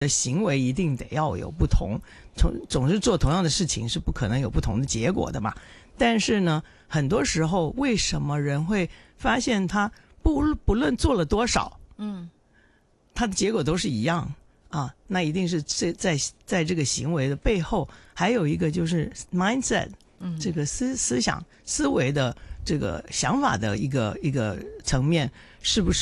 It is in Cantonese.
的行为一定得要有不同，总是做同样的事情是不可能有不同的结果的嘛。但是呢，很多时候为什么人会发现他不论做了多少，他的结果都是一样啊？那一定是在这个行为的背后，还有一个就是 mindset，这个思维的这个想法的一个层面，是不是